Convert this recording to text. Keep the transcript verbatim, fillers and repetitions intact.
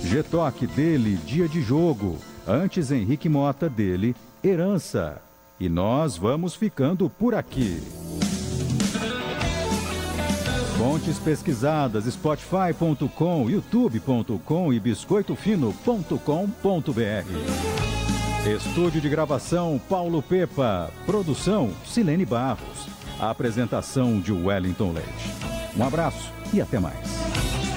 G-Toque dele, Dia de Jogo. Antes Henrique Mota dele, Herança. E nós vamos ficando por aqui. Fontes pesquisadas, spotify ponto com, youtube ponto com e biscoito fino ponto com ponto br. Estúdio de gravação Paulo Pepa. Produção Silene Barros. A apresentação de Wellington Leite. Um abraço e até mais.